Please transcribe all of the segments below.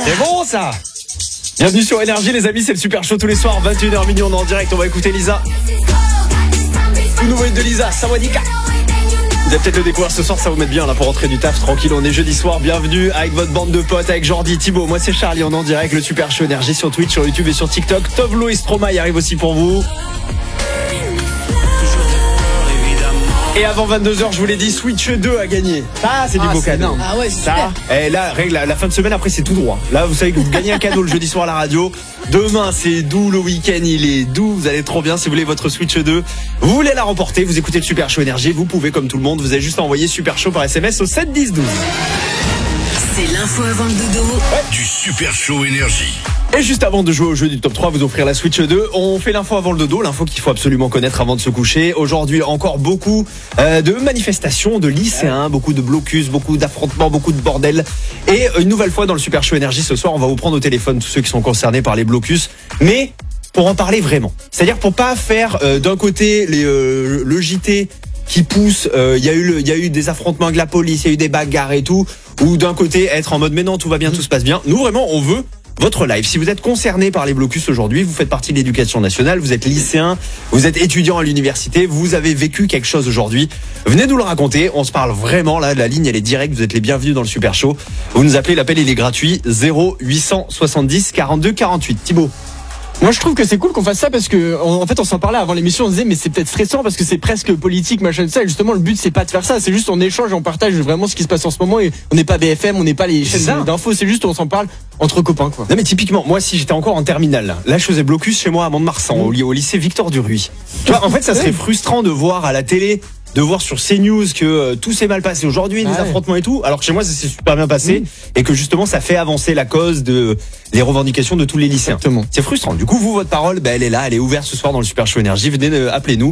C'est bon ça. Bienvenue sur Énergie les amis, c'est le super show tous les soirs, 21h minuit, on est en direct, on va écouter Lisa. Tout nouveau hit de Lisa, Sawadika. Vous allez peut-être le découvrir ce soir, ça vous met bien là pour rentrer du taf tranquille. On est jeudi soir, bienvenue avec votre bande de potes, avec Jordi, Thibaut. Moi c'est Charlie, on est en direct, le super show Énergie sur Twitch, sur YouTube et sur TikTok. Tovlo et Stromae arrive aussi pour vous. Et avant 22h, je vous l'ai dit, Switch 2 a gagné. Ah, c'est du beau cadeau. Ah ouais, c'est ça. super. Et là, règle, la fin de semaine après, c'est tout droit. Là, vous savez que vous gagnez un cadeau le jeudi soir à la radio. Demain, c'est doux, le week-end, il est doux. Vous allez trop bien si vous voulez votre Switch 2. Vous voulez la remporter, vous écoutez le Super Show Énergie. Vous pouvez, comme tout le monde, vous avez juste envoyé Super Show par SMS au 7 10 12. C'est l'info avant le dodo. Du Super Show Énergie. Et juste avant de jouer au jeu du top 3, vous offrir la Switch 2, on fait l'info avant le dodo, l'info qu'il faut absolument connaître avant de se coucher. Aujourd'hui, encore beaucoup de manifestations de lycéens, beaucoup de blocus, beaucoup d'affrontements, beaucoup de bordel. Et une nouvelle fois dans le Super Show Énergie ce soir, on va vous prendre au téléphone tous ceux qui sont concernés par les blocus. Mais pour en parler vraiment. C'est-à-dire pour pas faire d'un côté le JT qui pousse, il y a eu des affrontements avec la police, il y a eu des bagarres et tout, ou d'un côté être en mode mais non, tout va bien, tout se passe bien. Nous vraiment, on veut votre live. Si vous êtes concerné par les blocus aujourd'hui, vous faites partie de l'éducation nationale, vous êtes lycéen, vous êtes étudiant à l'université, vous avez vécu quelque chose aujourd'hui, venez nous le raconter, on se parle vraiment là, la ligne elle est directe, vous êtes les bienvenus dans le Super Show. Vous nous appelez, l'appel il est gratuit, 0870 42 48. Thibaut. Moi je trouve que c'est cool qu'on fasse ça parce que en fait on s'en parlait avant l'émission, on disait mais c'est peut-être stressant parce que c'est presque politique machin de ça, et justement le but c'est pas de faire ça, c'est juste on échange, on partage vraiment ce qui se passe en ce moment, et on n'est pas BFM, on n'est pas les chaînes d'infos, c'est juste on s'en parle entre copains quoi. Non mais typiquement moi si j'étais encore en terminale là je faisais blocus chez moi à Mont-de-Marsan au lycée Victor Duruy. Tu vois en fait ça serait frustrant de voir à la télé, de voir sur CNews que tout s'est mal passé aujourd'hui, des affrontements et tout, alors que chez moi ça s'est super bien passé et que justement ça fait avancer la cause des revendications de tous les lycéens. Exactement. C'est frustrant. Du coup, vous, votre parole, elle est là, elle est ouverte ce soir dans le Super Show Énergie. Venez, appelez-nous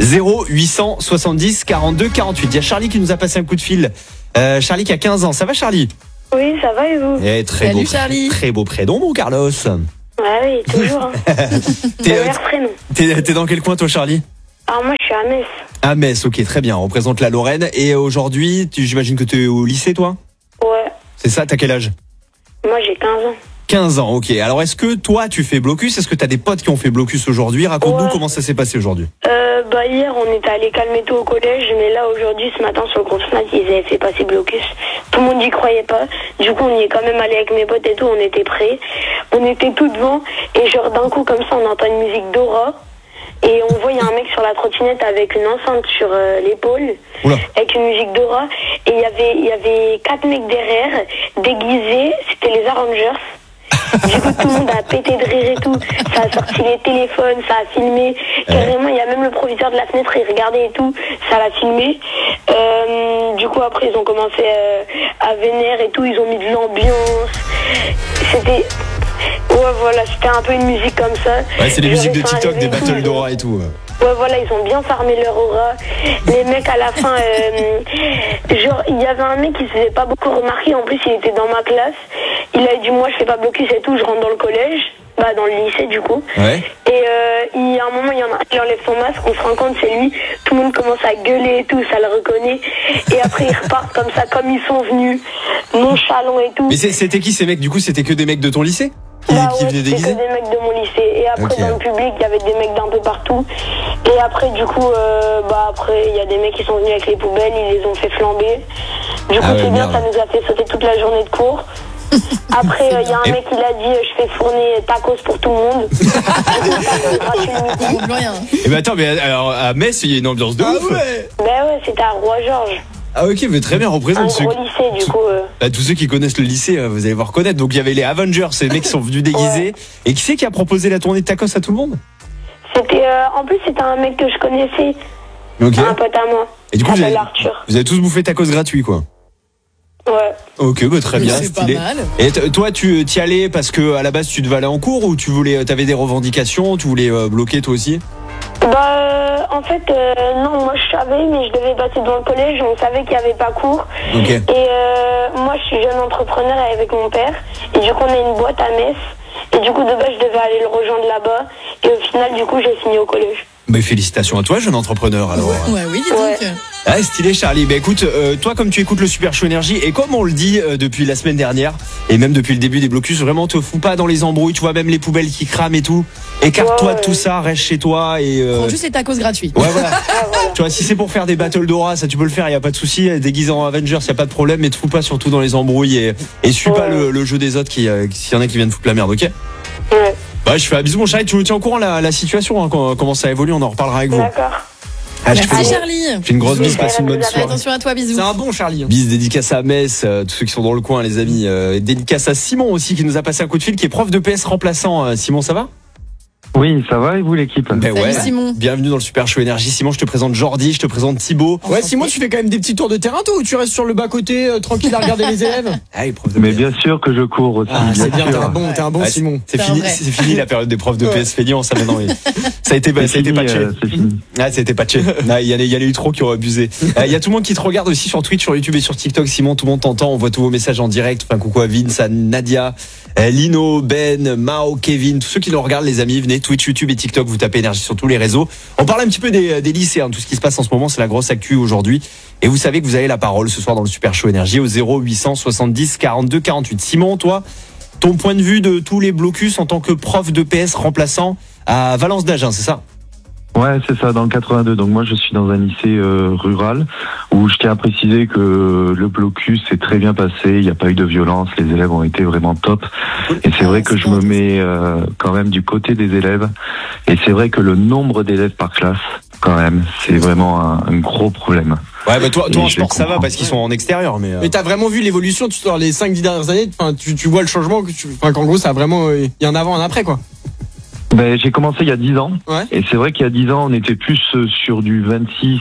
0870 42 48. Il y a Charlie qui nous a passé un coup de fil. Charlie qui a 15 ans. Ça va Charlie? Oui, ça va et vous? Salut, beau, Charlie. Très beau prénom, mon Carlos. Ah oui, toujours. Meilleur prénom. T'es dans quel coin toi Charlie? Alors moi je suis à Metz. À Metz, ok, très bien. On représente la Lorraine. Et aujourd'hui, j'imagine que tu es au lycée toi? Ouais. C'est ça, t'as quel âge? Moi j'ai 15 ans. 15 ans, ok. Alors est-ce que toi tu fais blocus? Est-ce que t'as des potes qui ont fait blocus aujourd'hui? Raconte-nous comment ça s'est passé aujourd'hui. Hier on était allé calmer tout au collège, mais là aujourd'hui ce matin sur le groupe Snap ils avaient fait passer blocus. Tout le monde n'y croyait pas. Du coup on y est quand même allé avec mes potes et tout, on était prêts. On était tout devant et genre d'un coup comme ça on entend une musique d'aura. Et on voit, il y a un mec sur la trottinette avec une enceinte sur l'épaule, avec une musique d'aura. Et il y avait 4 mecs derrière, déguisés, c'était les Avengers. Du coup, tout le monde a pété de rire et tout. Ça a sorti les téléphones, ça a filmé. Carrément, il y a même le proviseur de la fenêtre, il regardait et tout. Ça l'a filmé. Du coup, après, ils ont commencé à vénère et tout. Ils ont mis de l'ambiance. C'était... Ouais, voilà, c'était un peu une musique comme ça. Ouais, c'est des musiques de TikTok, des battles d'aura et tout. Ouais, voilà, ils ont bien farmé leur aura. Les mecs, à la fin, genre, il y avait un mec qui se faisait pas beaucoup remarquer. En plus, il était dans ma classe. Il a dit, moi, je fais pas blocus et tout, je rentre dans le collège. Bah, dans le lycée, du coup. Ouais. Et il y a un moment, il y en a un qui enlève son masque, on se rend compte, c'est lui. Tout le monde commence à gueuler et tout, ça le reconnaît. Et après, ils repartent comme ça, comme ils sont venus, nonchalants et tout. Mais c'était qui ces mecs? Du coup, c'était que des mecs de ton lycée qui venaient déguisés? C'était que des mecs de mon lycée. Et après, dans le public, il y avait des mecs d'un peu partout. Et après, du coup, après, il y a des mecs qui sont venus avec les poubelles, ils les ont fait flamber. Du coup, c'est bien, ça nous a fait sauter toute la journée de cours. Après, il y a un mec qui l'a dit, je fais fournir tacos pour tout le monde. Et ben attends, mais alors à Metz, il y a une ambiance de ouf. Ouais. Ben ouais, c'était à Roi-Georges. Ah ok, mais très bien, représente un gros lycée, du coup. Tous ceux qui connaissent le lycée, vous allez vous reconnaître. Donc il y avait les Avengers, ces mecs qui sont venus déguisés. Ouais. Et qui c'est qui a proposé la tournée de tacos à tout le monde? C'était, en plus, c'était un mec que je connaissais. Ok. Un pote à moi. Et du coup, vous avez tous bouffé tacos gratuits, quoi. Ouais. Ok, bah très bien, stylé. Pas mal. Et toi, tu t'y allais parce que à la base tu devais aller en cours, ou t'avais des revendications, tu voulais bloquer toi aussi? En fait, non, moi je savais, mais je devais passer devant le collège, on savait qu'il n'y avait pas cours. Okay. Et moi je suis jeune entrepreneur avec mon père, et du coup on a une boîte à Metz, et du coup de base je devais aller le rejoindre là-bas, et au final du coup j'ai signé au collège. Mais félicitations à toi, jeune entrepreneur. Alors. Ouais, oui, dis donc. Ouais. Ah, stylé Charlie. Bah écoute, toi comme tu écoutes le Super Show Énergie et comme on le dit depuis la semaine dernière et même depuis le début des blocus, vraiment te fous pas dans les embrouilles, tu vois, même les poubelles qui crament et tout. Écarte-toi de tout ça, reste chez toi et Prends juste les tacos gratuits. ouais voilà. Tu vois, si c'est pour faire des battles d'aura, ça tu peux le faire, y a pas de souci. Déguisé en Avengers, y a pas de problème, mais te fous pas surtout dans les embrouilles et suis pas le jeu des autres s'il y en a qui viennent foutre la merde, ok? Ouais. Bah je fais un bisou mon Charlie, tu nous tiens au courant la situation, hein, comment ça évolue, on en reparlera avec vous. D'accord. Ah, je Merci fais Charlie. une grosse bise, passe une bonne Fais soirée. attention à toi, bisous. C'est un bon Charlie. Bise dédicace à Metz, tous ceux qui sont dans le coin, les amis. Dédicace à Simon aussi qui nous a passé un coup de fil, qui est prof de PS remplaçant. Simon, ça va? Oui, ça va et vous l'équipe? Ben Salut Simon. Bienvenue dans le Super Show Énergie. Simon, je te présente Jordi, je te présente Thibaut. Ouais, Simon, tu fais quand même des petits tours de terrain, toi, ou tu restes sur le bas-côté, tranquille à regarder les élèves? Ah, les profs de Mais PS. bien sûr que je cours aussi. Ah, c'est bien, sûr. t'es un bon Ah, Simon. C'est C'est fini, un vrai. c'est fini la période des profs de Ouais. PS feignants, ça maintenant. Ça a été fini, patché. c'est fini. Ah, ça a été patché. Il y en a eu trop qui ont abusé. Il y a tout le monde qui te regarde aussi sur Twitch, sur YouTube et sur TikTok. Simon, tout le monde t'entend. On voit tous vos messages en direct. Enfin, coucou à Vince, à Nadia, Lino, Ben, Mao, Kevin, tous ceux qui nous regardent, les amis, venez Twitch, YouTube et TikTok. Vous tapez Énergie sur tous les réseaux. On parle un petit peu des lycéens, tout ce qui se passe en ce moment. C'est la grosse actu aujourd'hui. Et vous savez que vous avez la parole ce soir dans le Super Show Énergie au 0870 42 48. Simon, toi, ton point de vue de tous les blocus en tant que prof de PS remplaçant à Valence d'Agen, c'est ça? Ouais, c'est ça, dans le 82. Donc moi, je suis dans un lycée rural où je tiens à préciser que le blocus s'est très bien passé. Il n'y a pas eu de violence. Les élèves ont été vraiment top. Et c'est vrai que je me mets quand même du côté des élèves. Et c'est vrai que le nombre d'élèves par classe, quand même, c'est vraiment un gros problème. Ouais, bah toi Et en je sport ça va comprends. parce qu'ils sont en extérieur, mais. Mais t'as vraiment vu l'évolution, tu sors les 5-10 dernières années, enfin, tu vois le changement, qu'en gros, ça a vraiment, il y a un avant, un après, quoi. Ben, j'ai commencé il y a 10 ans. Ouais. Et c'est vrai qu'il y a 10 ans, on était plus sur du 26,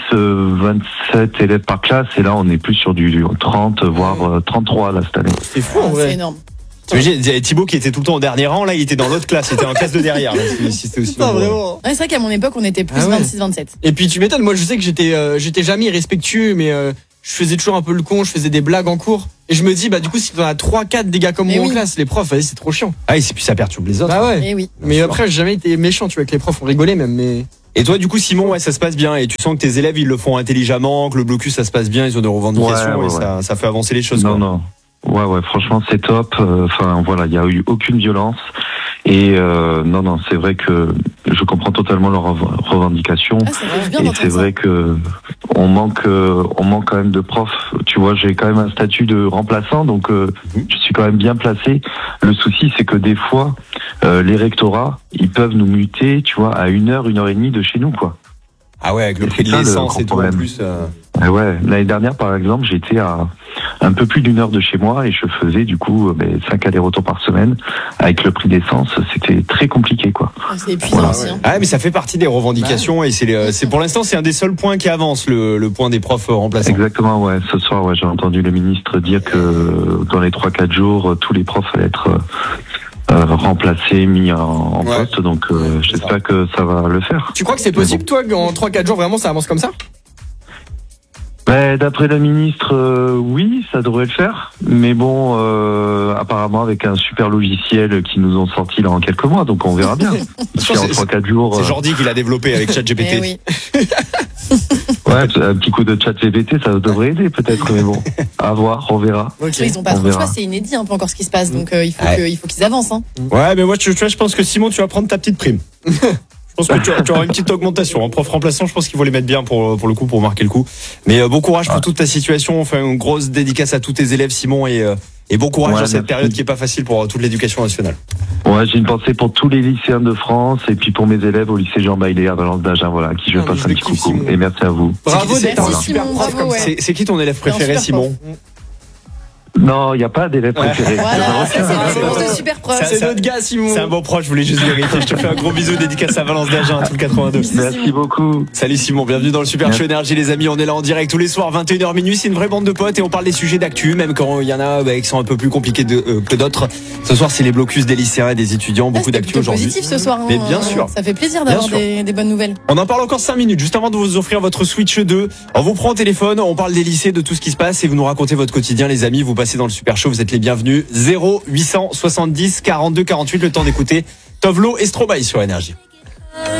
27 élèves par classe. Et là, on est plus sur du 30, voire 33 là, cette année. C'est fou, en Ah, c'est vrai. énorme. T'imagines, Thibaut qui était tout le temps au dernier rang, là il était dans l'autre classe, il était en classe de derrière. Là, si c'était aussi Putain, nombreux. vraiment. Ouais, c'est vrai qu'à mon époque, on était plus Ah ouais. 26-27. Et puis tu m'étonnes, moi je sais que j'étais jamais irrespectueux, mais je faisais toujours un peu le con, je faisais des blagues en cours. Et je me dis, bah du coup, si t'en as 3-4 des gars comme Mais moi en oui. classe, les profs, vas-y, c'est trop chiant. Ah, et puis ça perturbe les autres. Bah ouais. Eh oui. Mais après, j'ai jamais été méchant, tu vois, avec les profs, on rigolait même, mais. Et toi, du coup, Simon, ouais, ça se passe bien. Et tu sens que tes élèves, ils le font intelligemment, que le blocus, ça se passe bien, ils ont des revendications Ouais, et ouais. ça fait avancer les choses. Non, quoi. non. Ouais, franchement, c'est top. Enfin, voilà, il y a eu aucune violence. Et non, c'est vrai que je comprends totalement leurs revendications. Ah, ça fait du bien Et c'est d'entendre ça. vrai que on manque quand même de profs. Tu vois, j'ai quand même un statut de remplaçant, donc je suis quand même bien placé. Le souci, c'est que des fois, les rectorats, ils peuvent nous muter, tu vois, à 1h et demie de chez nous, quoi. Ah ouais, avec le Et prix de c'est ça, le l'essence grand et tout en problème. plus. Et ouais, l'année dernière, par exemple, j'étais à un peu plus d'1 heure de chez moi et je faisais du coup 5 allers-retours par semaine. Avec le prix d'essence, c'était très compliqué, quoi. Ah, c'est épuisant Voilà. aussi. Hein. Ah, mais ça fait partie des revendications et c'est pour l'instant, c'est un des seuls points qui avance, le point des profs remplaçants. Exactement, ouais. Ce soir, ouais, j'ai entendu le ministre dire que dans les 3-4 jours, tous les profs allaient être remplacés, mis en Ouais. poste. Donc, c'est j'espère que ça va le faire. Tu crois que c'est possible, toi, qu'en 3-4 jours, vraiment, ça avance comme ça? Ben, d'après le ministre, oui, ça devrait le faire. Mais bon, apparemment avec un super logiciel qui nous ont sorti là en quelques mois, donc on verra bien. Parce qu'en 3-4 jours, C'est Jordi qui l'a développé avec ChatGPT. Eh oui. ouais, un petit coup de chat GPT, ça devrait aider peut-être, mais bon, à voir, on verra. Ils ont pas On trop le choix, verra. c'est inédit un peu encore ce qui se passe, donc il faut Ouais. il faut qu'ils avancent. Hein. Ouais, mais moi, tu vois, je pense que Simon, tu vas prendre ta petite prime. Je pense que tu auras une petite augmentation. En prof remplaçant, je pense qu'il faut les mettre bien pour le coup, pour marquer le coup. Mais bon courage pour toute ta situation. On fait une grosse dédicace à tous tes élèves, Simon, et bon courage Ouais, dans cette merci. période qui est pas facile pour toute l'éducation nationale. Ouais, j'ai une pensée pour tous les lycéens de France et puis pour mes élèves au lycée Jean Baillet à Valence d'Agen, voilà, à qui je Ah, mais passe je un le petit kiffe, coucou. Simon. Et merci à vous. Bravo C'est- d'être un Merci, super Simon, prof bravo, comme ouais. ça. C'est qui ton élève C'est un préféré, super Simon? Non, il n'y a pas d'élève préféré. Voilà, ça c'est Ah, le réponse de super prof. Ça, C'est notre gars, Simon. C'est un bon proche, je voulais juste vérifier. Je te fais un gros bisou, dédicace à Valence d'Agen, tout le 82. Merci beaucoup. Salut Simon, bienvenue dans le Super Show Énergie les amis, on est là en direct tous les soirs 21h minuit, c'est une vraie bande de potes et on parle des sujets d'actu, même quand il y en a qui sont un peu plus compliqués que d'autres. Ce soir c'est les blocus des lycéens et des étudiants, Ah, beaucoup c'était d'actu plutôt aujourd'hui. positif ce soir. Hein. Mais bien sûr. Ça fait plaisir Bien d'avoir sûr. des bonnes nouvelles. On en parle encore 5 minutes, juste avant de vous offrir votre Switch 2. On vous prend au téléphone, on parle des lycées, de tout ce qui se passe et vous nous racontez votre quotidien les amis, vous passez dans le Super Show, vous êtes les bienvenus. 0870 42 48, le temps d'écouter Tovlo et Stromae sur Énergie.